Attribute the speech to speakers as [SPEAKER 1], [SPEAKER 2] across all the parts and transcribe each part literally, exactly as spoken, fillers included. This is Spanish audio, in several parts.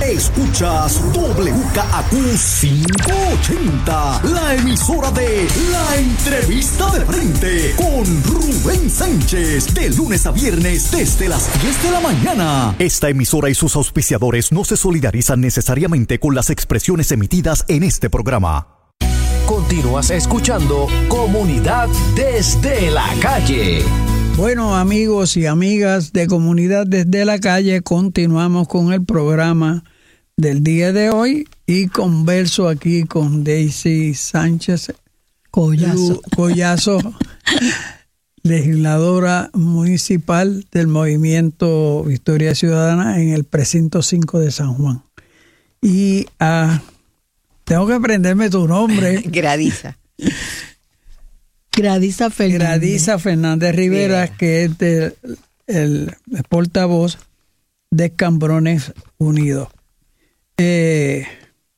[SPEAKER 1] Escuchas W K A Q quinientos ochenta, la emisora de La Entrevista de Frente con Rubén Sánchez, de lunes a viernes desde las diez de la mañana. Esta emisora y sus auspiciadores no se solidarizan necesariamente con las expresiones emitidas en este programa.
[SPEAKER 2] Continúas escuchando Comunidad desde la Calle.
[SPEAKER 3] Bueno, amigos y amigas de Comunidad desde la Calle, continuamos con el programa del día de hoy y converso aquí con Daisy Sánchez
[SPEAKER 4] Collazo,
[SPEAKER 3] Collazo legisladora municipal del Movimiento Victoria Ciudadana en el precinto cinco de San Juan. Y a... Uh, tengo que aprenderme tu nombre.
[SPEAKER 4] Gradiza. Gradiza Fernández.
[SPEAKER 3] Gradiza Fernández Rivera, yeah. que es de, el, el portavoz de Cambrones Unidos. Eh,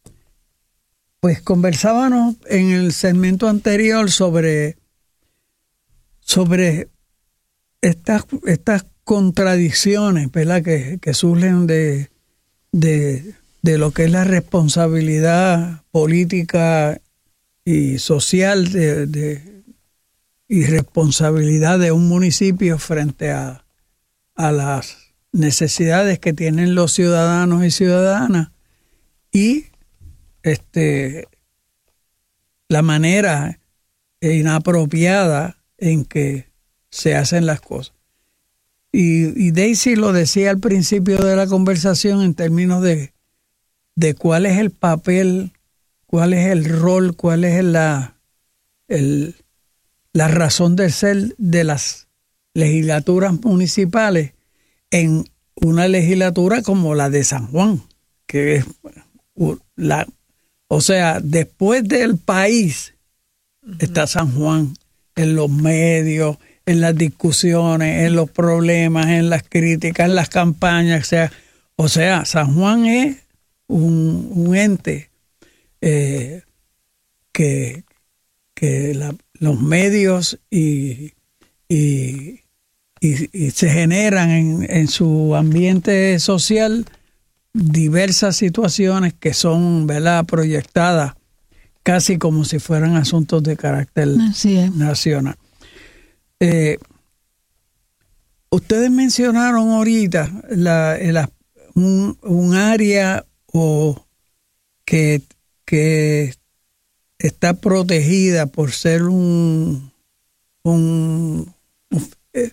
[SPEAKER 3] pues conversábamos en el segmento anterior sobre, sobre estas, estas contradicciones, ¿verdad? Que, que surgen de... de de lo que es la responsabilidad política y social de, de, y responsabilidad de un municipio frente a, a las necesidades que tienen los ciudadanos y ciudadanas y este la manera inapropiada en que se hacen las cosas. Y, y Daisy lo decía al principio de la conversación en términos de de cuál es el papel, cuál es el rol, cuál es la, el, la razón de ser de las legislaturas municipales en una legislatura como la de San Juan, que es la, o sea, después del país está San Juan, en los medios, en las discusiones, en los problemas, en las críticas, en las campañas, o sea, o sea, San Juan es Un, un ente eh, que, que la, los medios y, y, y, y se generan en, en su ambiente social diversas situaciones que son, ¿verdad?, proyectadas casi como si fueran asuntos de carácter nacional. Eh, ustedes mencionaron ahorita la, la, un, un área o que, que está protegida por ser un, un, un eh,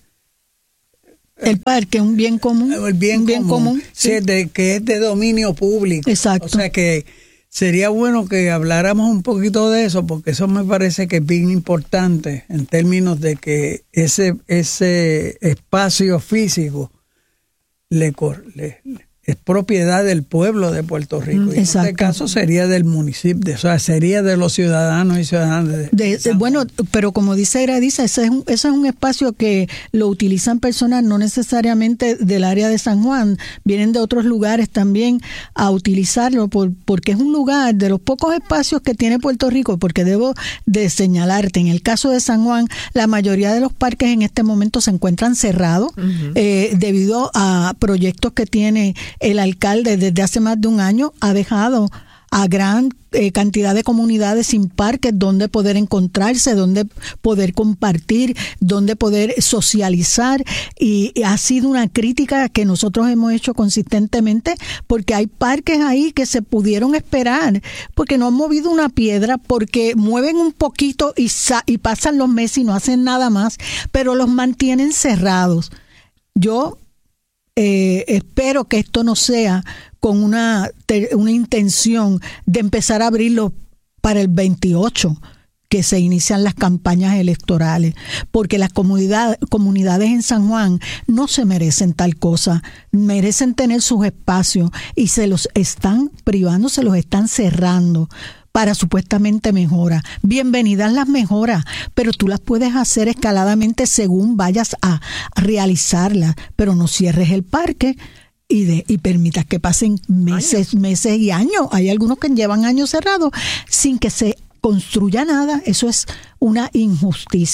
[SPEAKER 4] el parque, un bien común.
[SPEAKER 3] El bien,
[SPEAKER 4] un bien común,
[SPEAKER 3] común sí. Sí, de, que es de dominio público.
[SPEAKER 4] Exacto.
[SPEAKER 3] O sea que sería bueno que habláramos un poquito de eso, porque eso me parece que es bien importante en términos de que ese, ese espacio físico le, le, le es propiedad del pueblo de Puerto Rico. Y en este caso sería del municipio, o sea, sería de los ciudadanos y ciudadanas. De,
[SPEAKER 4] de, de bueno, pero como dice Gradiza, ese es, un, ese es un espacio que lo utilizan personas no necesariamente del área de San Juan, vienen de otros lugares también a utilizarlo, por, porque es un lugar de los pocos espacios que tiene Puerto Rico, porque debo de señalarte, en el caso de San Juan, la mayoría de los parques en este momento se encuentran cerrados uh-huh. eh, debido a proyectos que tiene el alcalde desde hace más de un año. Ha dejado a gran eh, cantidad de comunidades sin parques donde poder encontrarse, donde poder compartir, donde poder socializar, y, y ha sido una crítica que nosotros hemos hecho consistentemente, porque hay parques ahí que se pudieron esperar, porque no han movido una piedra, porque mueven un poquito y, sa- y pasan los meses y no hacen nada más, pero los mantienen cerrados. Yo Eh, espero que esto no sea con una, una intención de empezar a abrirlo para el veintiocho, que se inician las campañas electorales, porque las comunidad, comunidades en San Juan no se merecen tal cosa, merecen tener sus espacios y se los están privando, se los están cerrando para supuestamente mejora. Bienvenidas las mejoras, pero tú las puedes hacer escaladamente según vayas a realizarlas, pero no cierres el parque y, de, y permitas que pasen meses, años. meses y años. Hay algunos que llevan años cerrados sin que se construya nada. Eso es una injusticia.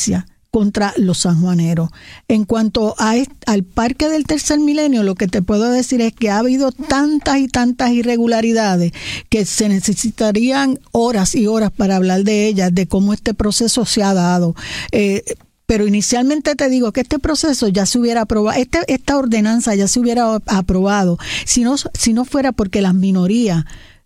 [SPEAKER 4] contra los sanjuaneros. En cuanto a est- al Parque del Tercer Milenio, lo que te puedo decir es que ha habido tantas y tantas irregularidades que se necesitarían horas y horas para hablar de ellas, de cómo este proceso se ha dado. Eh, Pero inicialmente te digo que este proceso ya se hubiera aprobado, este, esta ordenanza ya se hubiera aprobado, si no, si no fuera porque las minorías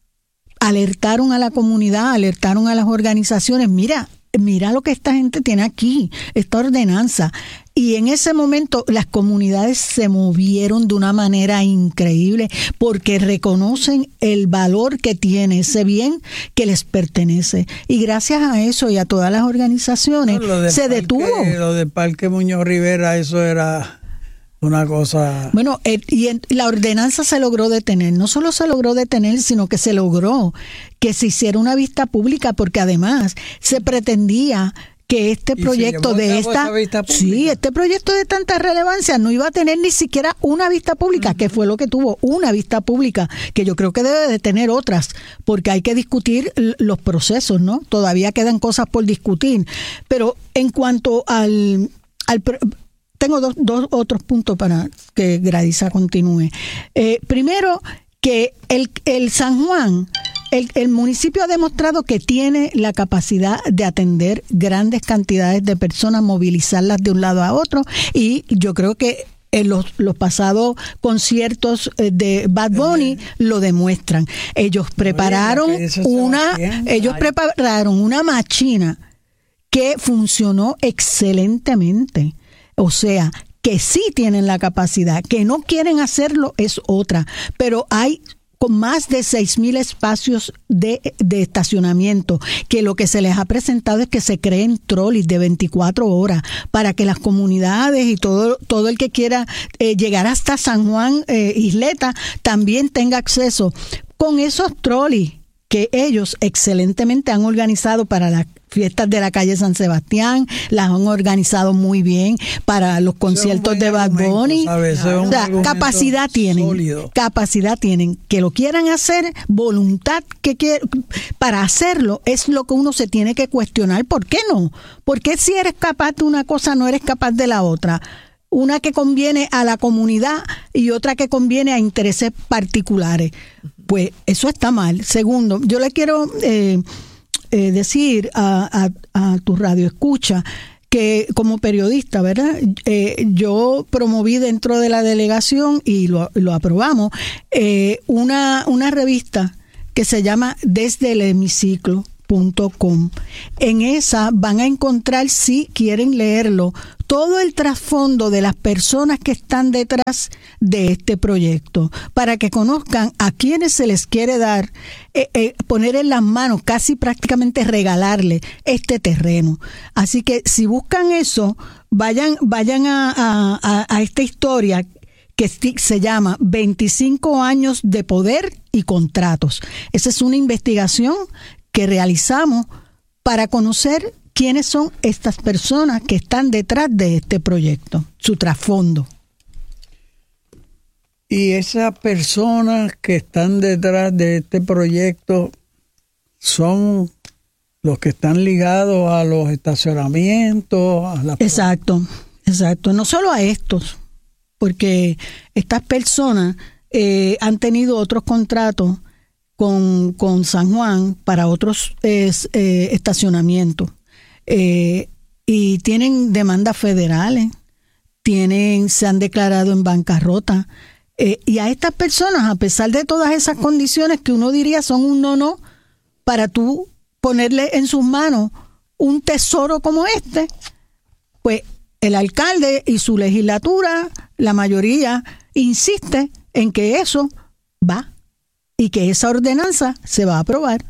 [SPEAKER 4] alertaron a la comunidad, alertaron a las organizaciones, mira, mira lo que esta gente tiene aquí, esta ordenanza. Y en ese momento las comunidades se movieron de una manera increíble porque reconocen el valor que tiene ese bien que les pertenece. Y gracias a eso y a todas las organizaciones
[SPEAKER 3] no,
[SPEAKER 4] se
[SPEAKER 3] parque,
[SPEAKER 4] detuvo.
[SPEAKER 3] Lo del Parque Muñoz Rivera, eso era una cosa...
[SPEAKER 4] Bueno, eh, y en, la ordenanza se logró detener. No solo se logró detener, sino que se logró que se hiciera una vista pública porque además se pretendía que este proyecto de esta sí, este proyecto de tanta relevancia no iba a tener ni siquiera una vista pública, uh-huh. que fue lo que tuvo, una vista pública, que yo creo que debe de tener otras, porque hay que discutir los procesos, ¿no? Todavía quedan cosas por discutir. Pero en cuanto al... al tengo dos, dos otros puntos para que Gradisa continúe. Eh, primero, que el, el San Juan, el, el municipio ha demostrado que tiene la capacidad de atender grandes cantidades de personas, movilizarlas de un lado a otro, y yo creo que en los, los pasados conciertos de Bad Bunny lo demuestran. Ellos prepararon Oye, una, ellos Ay. prepararon una máquina que funcionó excelentemente. O sea, que sí tienen la capacidad, que no quieren hacerlo es otra, pero hay con más de seis mil espacios de, de estacionamiento, que lo que se les ha presentado es que se creen trolis de veinticuatro horas para que las comunidades y todo, todo el que quiera eh, llegar hasta San Juan, eh, Isleta, también tenga acceso. Con esos trolis que ellos excelentemente han organizado para las fiestas de la calle San Sebastián, las han organizado muy bien para los conciertos de Bad Bunny. O sea, capacidad tienen, sólido. capacidad tienen, que lo quieran hacer, voluntad que quieren, para hacerlo es lo que uno se tiene que cuestionar. ¿Por qué no? ¿Por qué si eres capaz de una cosa no eres capaz de la otra? Una que conviene a la comunidad y otra que conviene a intereses particulares. Pues eso está mal. Segundo, yo le quiero eh, eh, decir a, a, a tu radio escucha que como periodista, ¿verdad? Eh, yo promoví dentro de la delegación y lo, lo aprobamos eh, una, una revista que se llama Desde el Hemiciclo punto com. En esa van a encontrar, si quieren leerlo, todo el trasfondo de las personas que están detrás de este proyecto, para que conozcan a quienes se les quiere dar, eh, eh, poner en las manos, casi prácticamente regalarle este terreno. Así que si buscan eso, vayan, vayan a, a, a esta historia que se llama veinticinco años de poder y contratos. Esa es una investigación que realizamos para conocer quiénes son estas personas que están detrás de este proyecto, su trasfondo.
[SPEAKER 3] Y esas personas que están detrás de este proyecto son los que están ligados a los estacionamientos, a la...
[SPEAKER 4] Exacto, exacto. No solo a estos, porque estas personas eh, han tenido otros contratos con, con San Juan para otros eh, eh, estacionamientos. Eh, y tienen demandas federales, tienen, se han declarado en bancarrota. Eh, y a estas personas, a pesar de todas esas condiciones que uno diría son un no-no, para tú ponerle en sus manos un tesoro como este, pues el alcalde y su legislatura, la mayoría, insiste en que eso va y que esa ordenanza se va a aprobar.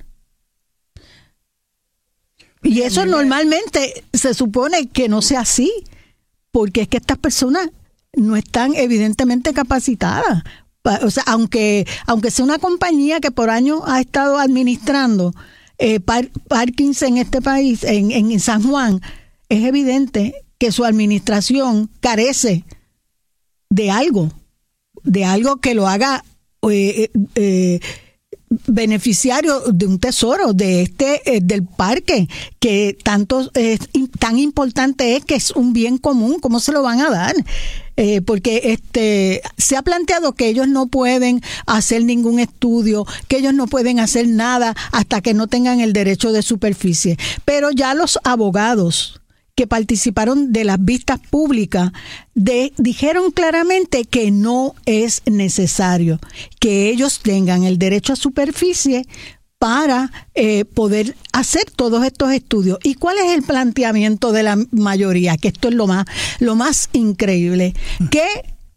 [SPEAKER 4] Y eso normalmente se supone que no sea así, porque es que estas personas no están evidentemente capacitadas. O sea, aunque aunque sea una compañía que por años ha estado administrando eh, par, parkings en este país, en, en San Juan, es evidente que su administración carece de algo, de algo que lo haga eh, eh, beneficiarios de un tesoro, de este, eh, del parque, que tanto eh, tan importante es, que es un bien común. ¿Cómo se lo van a dar? Eh, porque este se ha planteado que ellos no pueden hacer ningún estudio, que ellos no pueden hacer nada hasta que no tengan el derecho de superficie. Pero ya los abogados que participaron de las vistas públicas de, dijeron claramente que no es necesario que ellos tengan el derecho a superficie para eh, poder hacer todos estos estudios. ¿Y cuál es el planteamiento de la mayoría? Que esto es lo más, lo más increíble, que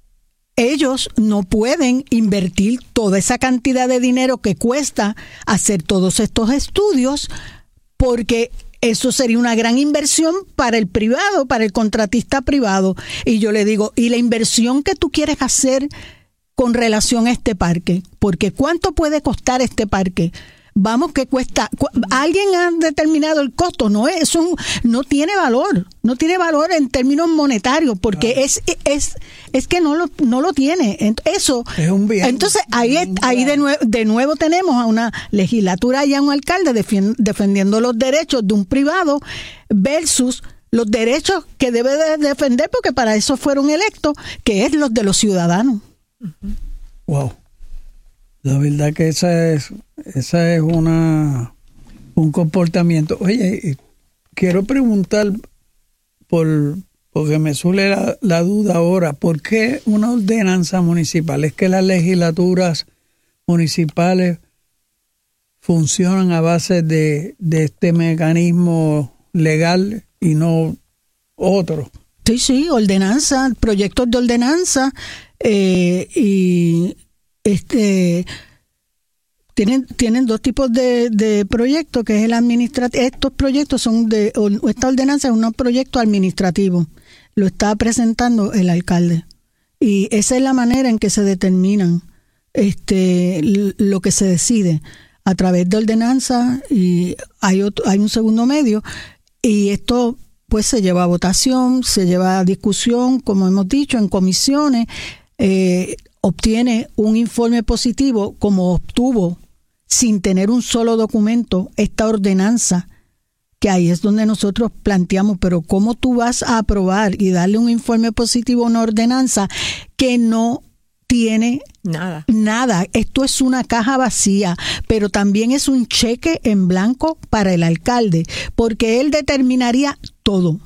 [SPEAKER 4] ellos no pueden invertir toda esa cantidad de dinero que cuesta hacer todos estos estudios, porque eso sería una gran inversión para el privado, para el contratista privado. Y yo le digo, ¿y la inversión que tú quieres hacer con relación a este parque? Porque ¿cuánto puede costar este parque? Vamos, que cuesta, alguien ha determinado el costo, no es un, no tiene valor, no tiene valor en términos monetarios, porque claro. es es es que no lo no lo tiene. Eso
[SPEAKER 3] es un bien.
[SPEAKER 4] Entonces ahí ahí de nuevo de nuevo tenemos a una legislatura y a un alcalde defendiendo los derechos de un privado versus los derechos que debe de defender, porque para eso fueron electos, que es los de los ciudadanos.
[SPEAKER 3] Wow. La verdad que esa es esa es una un comportamiento. Oye, quiero preguntar, por porque me surge la, la duda ahora, ¿por qué una ordenanza municipal? ¿Es que las legislaturas municipales funcionan a base de, de este mecanismo legal y no otro?
[SPEAKER 4] Sí, sí, ordenanza, proyectos de ordenanza, eh, y este tienen tienen dos tipos de, de proyectos, que es el administrativo. Estos proyectos son de, esta ordenanza es un proyecto administrativo, lo está presentando el alcalde, y esa es la manera en que se determinan este lo que se decide a través de ordenanza, y hay otro, hay un segundo medio, y esto pues se lleva a votación, se lleva a discusión, como hemos dicho, en comisiones. eh, obtiene un informe positivo, como obtuvo sin tener un solo documento esta ordenanza, que ahí es donde nosotros planteamos, pero ¿cómo tú vas a aprobar y darle un informe positivo a una ordenanza que no tiene nada? Nada. Esto es una caja vacía, pero también es un cheque en blanco para el alcalde, porque él determinaría todo.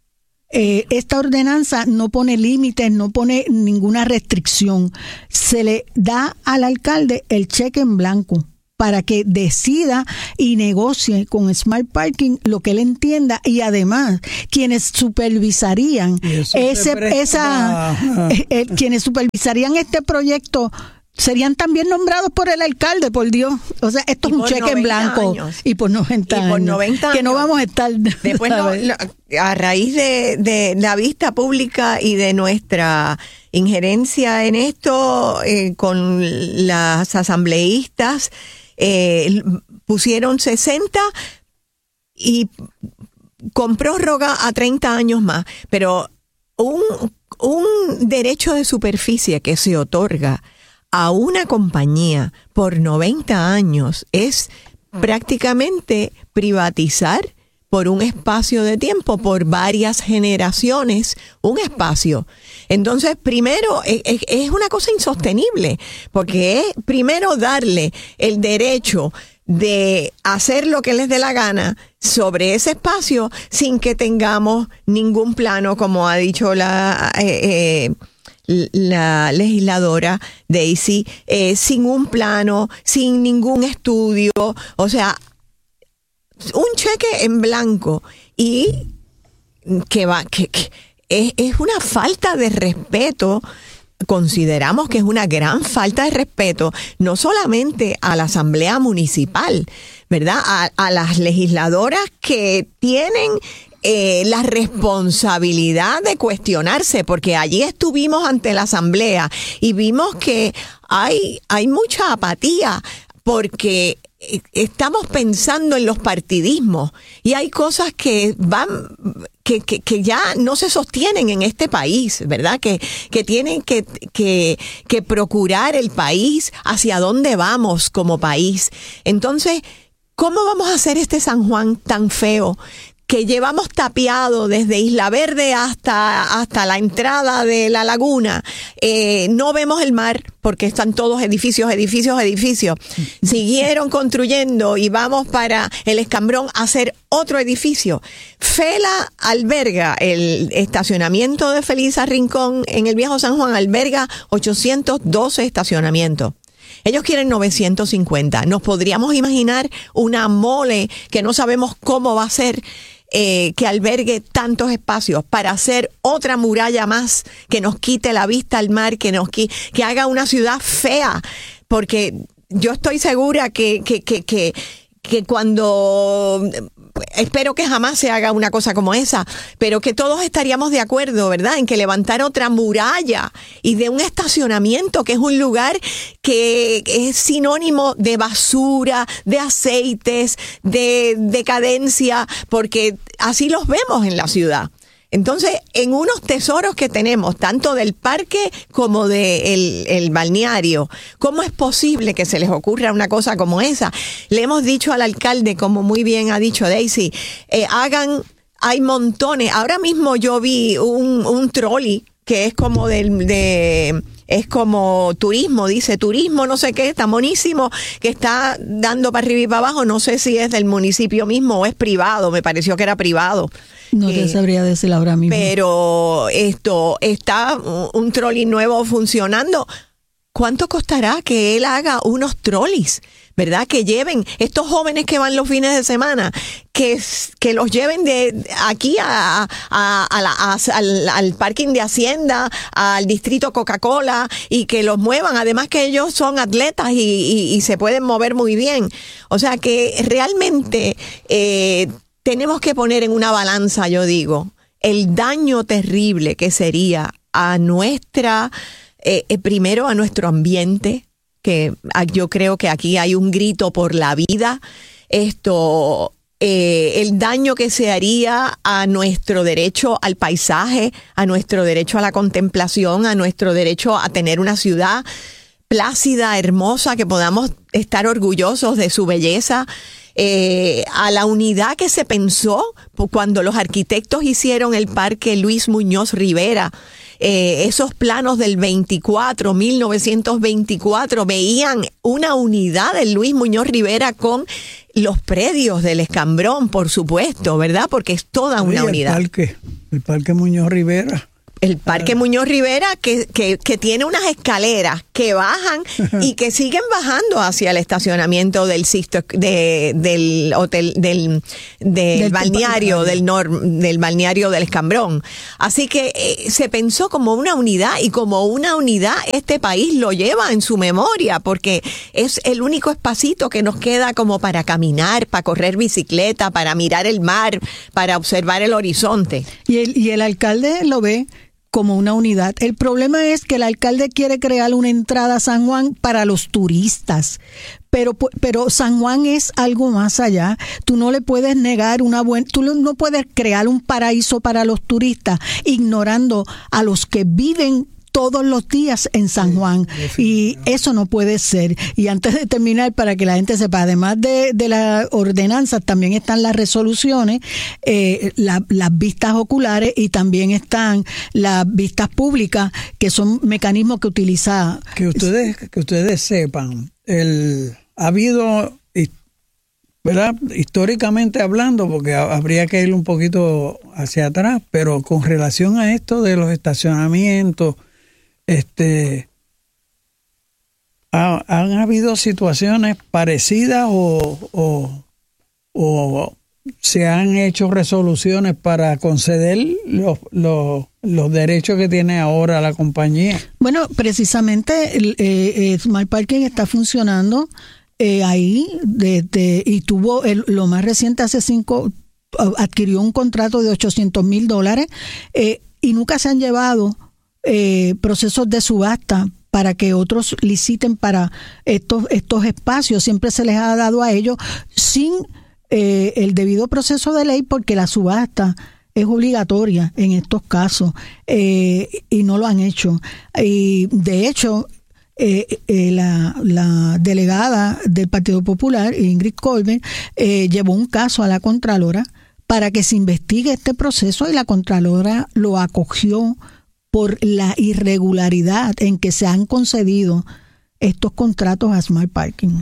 [SPEAKER 4] Eh, esta ordenanza no pone límites, no pone ninguna restricción. Se le da al alcalde el cheque en blanco para que decida y negocie con Smart Parking lo que él entienda, y además quienes supervisarían ese esa eh, eh, quienes supervisarían este proyecto serían también nombrados por el alcalde, por Dios. O sea, esto es un cheque en blanco. Años. Y por noventa años. Y por noventa años. Que no vamos a estar...
[SPEAKER 5] Después, no, lo, a raíz de, de la vista pública y de nuestra injerencia en esto, eh, con las asambleístas, eh, pusieron sesenta y con prórroga a treinta años más. Pero un, un derecho de superficie que se otorga a una compañía por noventa años es prácticamente privatizar por un espacio de tiempo, por varias generaciones, un espacio. Entonces, primero, es, es una cosa insostenible, porque es primero darle el derecho de hacer lo que les dé la gana sobre ese espacio sin que tengamos ningún plano, como ha dicho la... Eh, eh, la legisladora Daisy, eh, sin un plano, sin ningún estudio, o sea, un cheque en blanco, y que va que, que es, es una falta de respeto. Consideramos que es una gran falta de respeto, no solamente a la Asamblea Municipal, ¿verdad? A, a las legisladoras que tienen Eh, la responsabilidad de cuestionarse, porque allí estuvimos ante la asamblea y vimos que hay, hay mucha apatía, porque estamos pensando en los partidismos y hay cosas que van que, que, que ya no se sostienen en este país, ¿verdad? Que, que tienen que, que, que procurar el país hacia dónde vamos como país. Entonces, ¿cómo vamos a hacer este San Juan tan feo que llevamos tapiado desde Isla Verde hasta, hasta la entrada de la laguna? Eh, no vemos el mar porque están todos edificios, edificios, edificios. Siguieron construyendo y vamos para el Escambrón a hacer otro edificio. Fela alberga, el estacionamiento de Felisa Rincón en el Viejo San Juan alberga ochocientos doce estacionamientos. Ellos quieren novecientos cincuenta. Nos podríamos imaginar una mole que no sabemos cómo va a ser, eh, que albergue tantos espacios para hacer otra muralla más que nos quite la vista al mar, que nos que haga una ciudad fea, porque yo estoy segura que que que que, que cuando espero que jamás se haga una cosa como esa, pero que todos estaríamos de acuerdo, ¿verdad?, en que levantar otra muralla y de un estacionamiento que es un lugar que es sinónimo de basura, de aceites, de decadencia, porque así los vemos en la ciudad. Entonces, en unos tesoros que tenemos, tanto del parque como del el balneario, ¿cómo es posible que se les ocurra una cosa como esa? Le hemos dicho al alcalde, como muy bien ha dicho Daisy, eh, hagan, hay montones. Ahora mismo yo vi un, un trolley que es como del, de... es como turismo, dice turismo, no sé qué, está monísimo, que está dando para arriba y para abajo, no sé si es del municipio mismo o es privado, me pareció que era privado.
[SPEAKER 4] No te eh, sabría decir ahora mismo.
[SPEAKER 5] Pero esto, está un trolley nuevo funcionando. ¿Cuánto costará que él haga unos trolleys? ¿Verdad? Que lleven estos jóvenes que van los fines de semana, que, que los lleven de aquí a, a, a la, a, al, al parking de Hacienda, al distrito Coca-Cola, y que los muevan. Además que ellos son atletas y, y, y se pueden mover muy bien. O sea que realmente eh, tenemos que poner en una balanza, yo digo, el daño terrible que sería a nuestra, eh, primero a nuestro ambiente, que yo creo que aquí hay un grito por la vida, esto, eh, el daño que se haría a nuestro derecho al paisaje, a nuestro derecho a la contemplación, a nuestro derecho a tener una ciudad plácida, hermosa, que podamos estar orgullosos de su belleza, eh, a la unidad que se pensó cuando los arquitectos hicieron el Parque Luis Muñoz Rivera. Eh, esos planos del veinticuatro, mil novecientos veinticuatro, veían una unidad de Luis Muñoz Rivera con los predios del Escambrón, por supuesto, ¿verdad? Porque es toda una
[SPEAKER 3] sí,
[SPEAKER 5] unidad.
[SPEAKER 3] El parque, el parque Muñoz Rivera.
[SPEAKER 5] El Parque Muñoz Rivera, que, que, que tiene unas escaleras que bajan y que siguen bajando hacia el estacionamiento del Sisto, de, del hotel, del, del, del balneario, del, nor, del balneario del Escambrón. Así que eh, se pensó como una unidad, y como una unidad este país lo lleva en su memoria, porque es el único espacito que nos queda como para caminar, para correr bicicleta, para mirar el mar, para observar el horizonte.
[SPEAKER 4] Y el, y el alcalde lo ve como una unidad. El problema es que el alcalde quiere crear una entrada a San Juan para los turistas, pero pero San Juan es algo más allá. Tú no le puedes negar una buena, tú no puedes crear un paraíso para los turistas ignorando a los que viven todos los días en San Juan, y eso no puede ser. Y antes de terminar, para que la gente sepa, además de, de las ordenanzas, también están las resoluciones, eh, la, las vistas oculares, y también están las vistas públicas, que son mecanismos que utiliza.
[SPEAKER 3] Que ustedes, que ustedes sepan, el, ha habido, ¿verdad?, históricamente hablando, porque habría que ir un poquito hacia atrás, pero con relación a esto de los estacionamientos, Este, ha, han habido situaciones parecidas o, o, o se han hecho resoluciones para conceder los, los, los derechos que tiene ahora la compañía.
[SPEAKER 4] Bueno, precisamente el eh, Smart Parking está funcionando eh, ahí de, de, y tuvo el, lo más reciente, hace cinco, adquirió un contrato de ochocientos mil dólares eh, y nunca se han llevado Eh, procesos de subasta para que otros liciten para estos, estos espacios. Siempre se les ha dado a ellos sin eh, el debido proceso de ley, porque la subasta es obligatoria en estos casos, eh, y no lo han hecho. Y de hecho, eh, eh, la, la delegada del Partido Popular, Ingrid Colbert, eh, llevó un caso a la Contralora para que se investigue este proceso, y la Contralora lo acogió por la irregularidad en que se han concedido estos contratos a Smart Parking.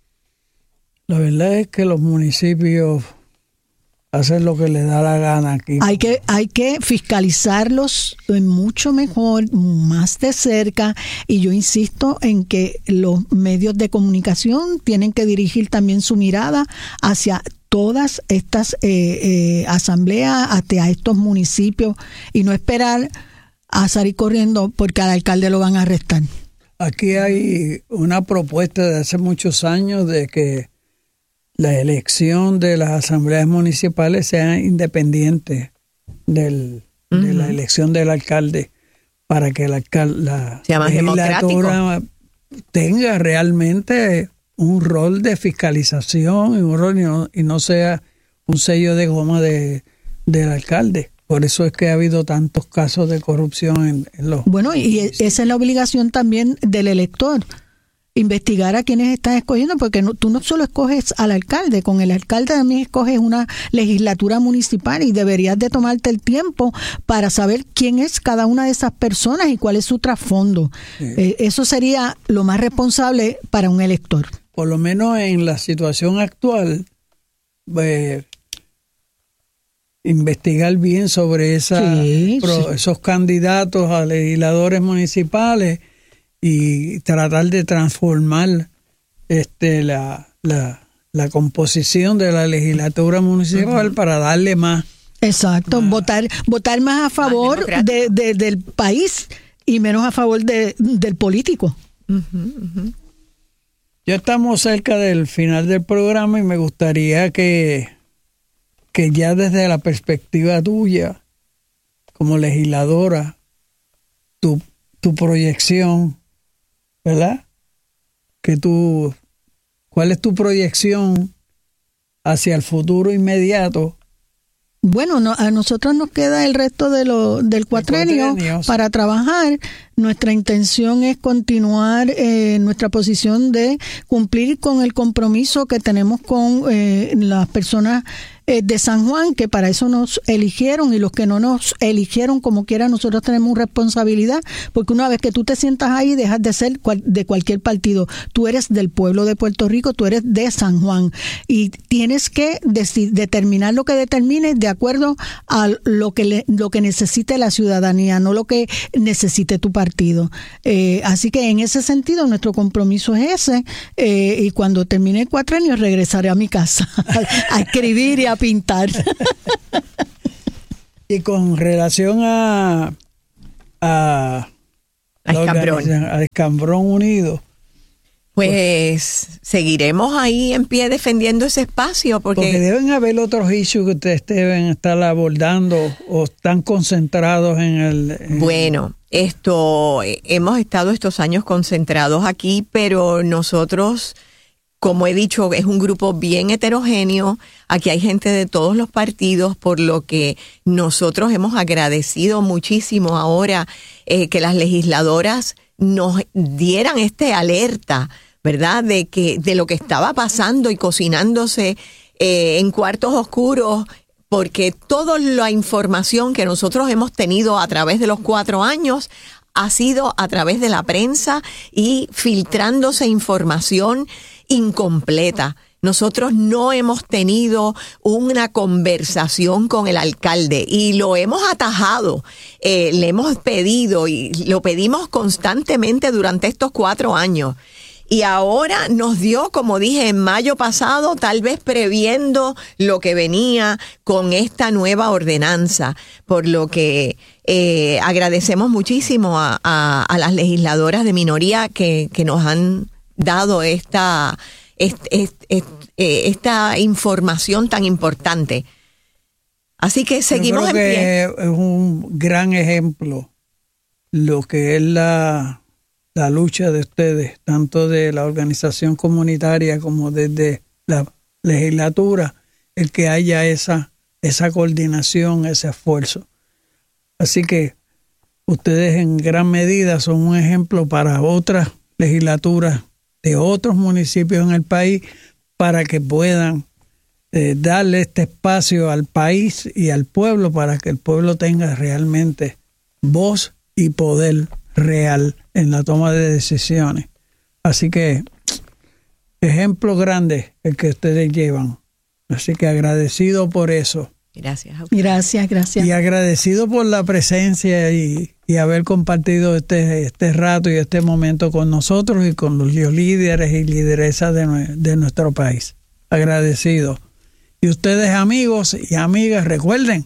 [SPEAKER 3] La verdad es que los municipios hacen lo que les da la gana aquí.
[SPEAKER 4] Hay que, hay que fiscalizarlos mucho mejor, más de cerca, y yo insisto en que los medios de comunicación tienen que dirigir también su mirada hacia todas estas eh, eh, asambleas, hacia estos municipios, y no esperar a salir corriendo porque al alcalde lo van a arrestar.
[SPEAKER 3] Aquí hay una propuesta de hace muchos años de que la elección de las asambleas municipales sea independiente del, uh-huh. de la elección del alcalde, para que el alcalde, la
[SPEAKER 5] sea más
[SPEAKER 3] legislatura tenga realmente un rol de fiscalización y, un rol y, no, y no sea un sello de goma de, del alcalde. Por eso es que ha habido tantos casos de corrupción en, en los...
[SPEAKER 4] Bueno, y esa es la obligación también del elector, investigar a quienes están escogiendo, porque no, tú no solo escoges al alcalde, con el alcalde también escoges una legislatura municipal, y deberías de tomarte el tiempo para saber quién es cada una de esas personas y cuál es su trasfondo. Sí. Eh, eso sería lo más responsable para un elector.
[SPEAKER 3] Por lo menos en la situación actual, eh, investigar bien sobre esa,
[SPEAKER 4] sí,
[SPEAKER 3] pro,
[SPEAKER 4] sí.
[SPEAKER 3] esos candidatos a legisladores municipales, y tratar de transformar este la, la, la composición de la legislatura municipal uh-huh. para darle más.
[SPEAKER 4] Exacto, más, votar votar más a favor más de, de, del país y menos a favor de, del político.
[SPEAKER 5] Uh-huh, uh-huh.
[SPEAKER 3] Ya estamos cerca del final del programa, y me gustaría que, que ya desde la perspectiva tuya como legisladora, tu, tu proyección, ¿verdad? Que tú, ¿cuál es tu proyección hacia el futuro inmediato?
[SPEAKER 4] Bueno, no, a nosotros nos queda el resto de lo, del cuatrenio para trabajar. Nuestra intención es continuar eh, nuestra posición de cumplir con el compromiso que tenemos con eh, las personas eh, de San Juan, que para eso nos eligieron, y los que no nos eligieron, como quiera, nosotros tenemos responsabilidad, porque una vez que tú te sientas ahí, dejas de ser cual, de cualquier partido. Tú eres del pueblo de Puerto Rico, tú eres de San Juan, y tienes que deci- determinar lo que determines de acuerdo a lo que le, lo que necesite la ciudadanía, no lo que necesite tu partido. Eh, así que en ese sentido nuestro compromiso es ese, eh, y cuando termine el cuatrenio regresaré a mi casa a, a escribir y a pintar.
[SPEAKER 3] Y con relación a a,
[SPEAKER 5] a Escambrón,
[SPEAKER 3] a Escambrón Unido,
[SPEAKER 5] pues seguiremos ahí en pie defendiendo ese espacio, porque,
[SPEAKER 3] porque deben haber otros issues que ustedes deben estar abordando o están concentrados en el... En
[SPEAKER 5] bueno, esto hemos estado estos años concentrados aquí, pero nosotros, como he dicho, es un grupo bien heterogéneo. Aquí hay gente de todos los partidos, por lo que nosotros hemos agradecido muchísimo ahora eh, que las legisladoras nos dieran este alerta, ¿verdad? De que de lo que estaba pasando y cocinándose eh, en cuartos oscuros, porque toda la información que nosotros hemos tenido a través de los cuatro años ha sido a través de la prensa y filtrándose información incompleta. Nosotros no hemos tenido una conversación con el alcalde y lo hemos atajado, eh, le hemos pedido y lo pedimos constantemente durante estos cuatro años. Y ahora nos dio, como dije, en mayo pasado, tal vez previendo lo que venía con esta nueva ordenanza, por lo que eh, agradecemos muchísimo a, a, a las legisladoras de minoría que, que nos han dado esta, esta, esta, esta información tan importante. Así que seguimos en pie.
[SPEAKER 3] Es un gran ejemplo lo que es la... la lucha de ustedes, tanto de la organización comunitaria como desde la legislatura, el que haya esa, esa coordinación, ese esfuerzo. Así que ustedes en gran medida son un ejemplo para otras legislaturas de otros municipios en el país para que puedan eh, darle este espacio al país y al pueblo para que el pueblo tenga realmente voz y poder real en la toma de decisiones. Así que ejemplo grande el que ustedes llevan. Así que agradecido por eso.
[SPEAKER 5] Gracias.
[SPEAKER 4] Gracias, gracias.
[SPEAKER 3] Y agradecido por la presencia y, y haber compartido este, este rato y este momento con nosotros y con los líderes y lideresas de, de nuestro país. Agradecido. Y ustedes, amigos y amigas, recuerden,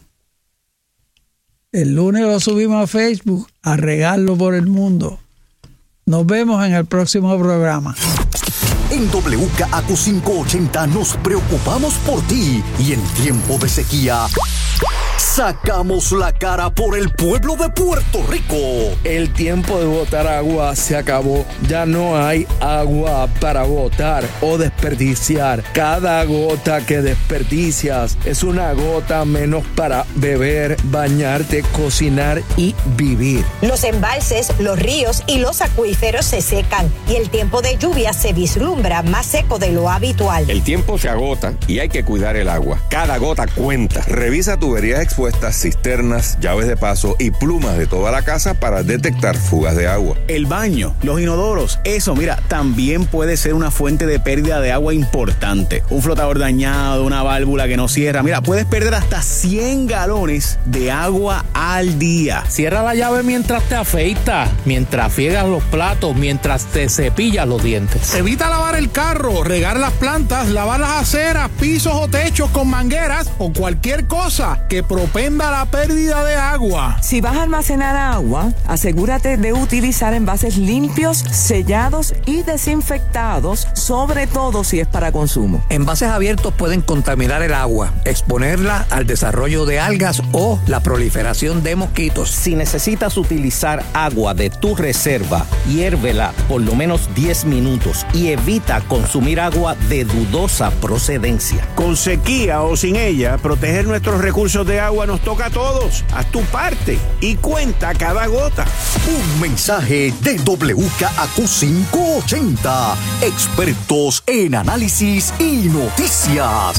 [SPEAKER 3] el lunes lo subimos a Facebook, a regarlo por el mundo. Nos vemos en el próximo programa.
[SPEAKER 1] En W K A Q quinientos ochenta nos preocupamos por ti y en tiempo de sequía sacamos la cara por el pueblo de Puerto Rico.
[SPEAKER 6] El tiempo de botar agua se acabó. Ya no hay agua para botar o desperdiciar. Cada gota que desperdicias es una gota menos para beber, bañarte, cocinar y vivir.
[SPEAKER 7] Los embalses, los ríos y los acuíferos se secan y el tiempo de lluvia se vislumbra más seco de lo habitual.
[SPEAKER 8] El tiempo se agota y hay que cuidar el agua. Cada gota cuenta. Revisa tuberías expuestas, cisternas, llaves de paso y plumas de toda la casa para detectar fugas de agua.
[SPEAKER 9] El baño, los inodoros, eso, mira, también puede ser una fuente de pérdida de agua importante. Un flotador dañado, una válvula que no cierra. Mira, puedes perder hasta cien galones de agua al día.
[SPEAKER 10] Cierra la llave mientras te afeitas, mientras friegas los platos, mientras te cepillas los dientes.
[SPEAKER 11] Evita lavar el carro, regar las plantas, lavar las aceras, pisos o techos con mangueras o cualquier cosa que propenda la pérdida de agua.
[SPEAKER 12] Si vas a almacenar agua, asegúrate de utilizar envases limpios, sellados y desinfectados, sobre todo si es para consumo.
[SPEAKER 13] Envases abiertos pueden contaminar el agua, exponerla al desarrollo de algas o la proliferación de mosquitos.
[SPEAKER 14] Si necesitas utilizar agua de tu reserva, hiérvela por lo menos diez minutos y evita consumir agua de dudosa procedencia.
[SPEAKER 9] Con sequía o sin ella, proteger nuestros recursos de agua nos toca a todos. Haz tu parte y cuenta cada gota.
[SPEAKER 1] Un mensaje de W K A Q quinientos ochenta. Expertos en análisis y noticias.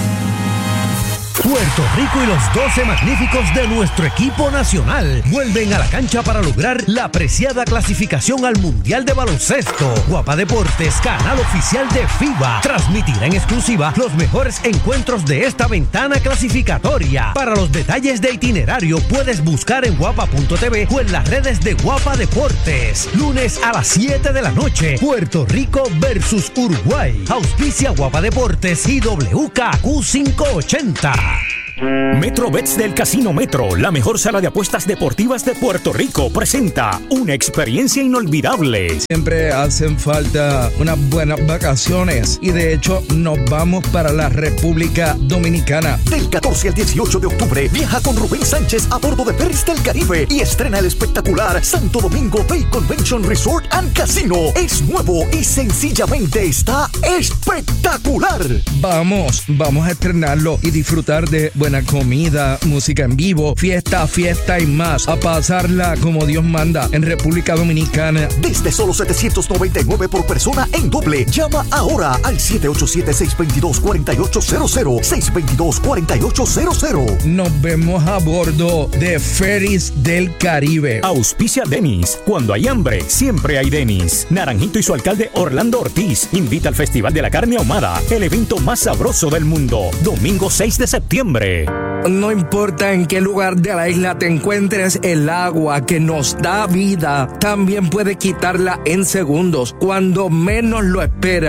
[SPEAKER 2] Puerto Rico y los doce magníficos de nuestro equipo nacional vuelven a la cancha para lograr la apreciada clasificación al Mundial de Baloncesto. Guapa Deportes, canal oficial de FIBA, transmitirá en exclusiva los mejores encuentros de esta ventana clasificatoria. Para los detalles de itinerario puedes buscar en guapa punto t v o en las redes de Guapa Deportes. Lunes a las siete de la noche, Puerto Rico versus Uruguay. Auspicia Guapa Deportes y W K A Q quinientos ochenta.
[SPEAKER 15] MetroBets del Casino Metro, la mejor sala de apuestas deportivas de Puerto Rico, presenta una experiencia inolvidable.
[SPEAKER 6] Siempre hacen falta unas buenas vacaciones y de hecho nos vamos para la República Dominicana.
[SPEAKER 1] Del catorce al dieciocho de octubre viaja con Rubén Sánchez a bordo de Ferries del Caribe y estrena el espectacular Santo Domingo Bay Convention Resort and Casino. Es nuevo y sencillamente está espectacular.
[SPEAKER 6] Vamos, vamos a estrenarlo y disfrutar de buena comida, música en vivo, fiesta, fiesta y más. A pasarla como Dios manda en República Dominicana.
[SPEAKER 1] Desde solo setecientos noventa y nueve por persona en doble. Llama ahora al siete ocho siete, seis dos dos, cuatro ocho cero cero. seis dos dos, cuatro ocho cero cero.
[SPEAKER 6] Nos vemos a bordo de Ferries del Caribe.
[SPEAKER 15] Auspicia Denis. Cuando hay hambre, siempre hay Denis. Naranjito y su alcalde Orlando Ortiz invita al Festival de la Carne Ahumada, el evento más sabroso del mundo. Domingo seis de septiembre.
[SPEAKER 13] No importa en qué lugar de la isla te encuentres, el agua que nos da vida también puede quitarla en segundos, cuando menos lo esperas.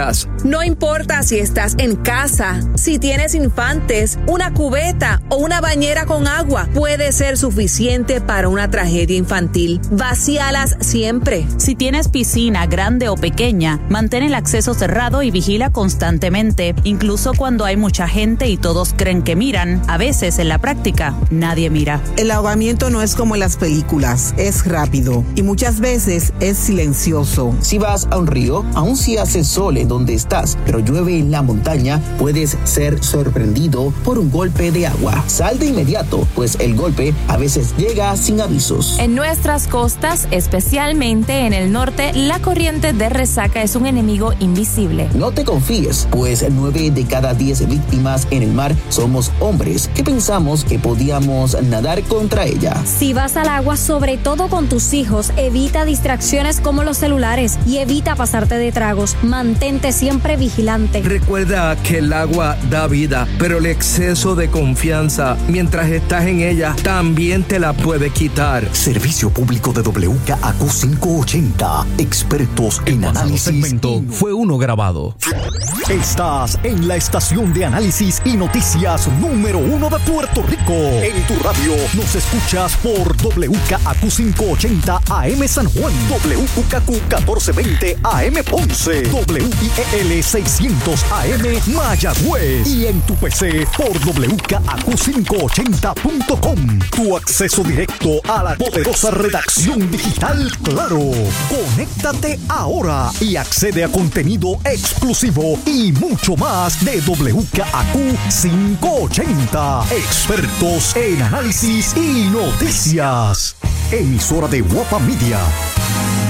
[SPEAKER 16] No importa si estás en casa, si tienes infantes, una cubeta o una bañera con agua, puede ser suficiente para una tragedia infantil. Vacíalas siempre.
[SPEAKER 17] Si tienes piscina grande o pequeña, mantén el acceso cerrado y vigila constantemente, incluso cuando hay mucha gente y todos creen que miran. A veces, en la práctica, nadie mira.
[SPEAKER 18] El ahogamiento no es como en las películas, es rápido y muchas veces es silencioso.
[SPEAKER 19] Si vas a un río, aun si hace sol en donde estás, pero llueve en la montaña, puedes ser sorprendido por un golpe de agua. Sal de inmediato, pues el golpe a veces llega sin avisos.
[SPEAKER 20] En nuestras costas, especialmente en el norte, la corriente de resaca es un enemigo invisible.
[SPEAKER 19] No te confíes, pues nueve de cada diez víctimas en el mar somos hombres que pensamos que podíamos nadar contra ella.
[SPEAKER 20] Si vas al agua, sobre todo con tus hijos, evita distracciones como los celulares y evita pasarte de tragos. Mantente siempre vigilante.
[SPEAKER 6] Recuerda que el agua da vida, pero el exceso de confianza mientras estás en ella también te la puede quitar.
[SPEAKER 1] Servicio público de W K A Q quinientos ochenta. Expertos en análisis.
[SPEAKER 2] Segmento fue uno grabado.
[SPEAKER 1] Estás en la estación de análisis y noticias número uno de Puerto Rico. En tu radio nos escuchas por W K A Q quinientos ochenta A M San Juan, W K Q catorce veinte A M Ponce, W I E L seiscientos A M Mayagüez y en tu P C por W K A Q quinientos ochenta punto com. Tu acceso directo a la poderosa redacción digital Claro. Conéctate ahora y accede a contenido exclusivo y mucho más de W K A Q quinientos ochenta. Expertos en análisis y noticias. Emisora de Guapa Media.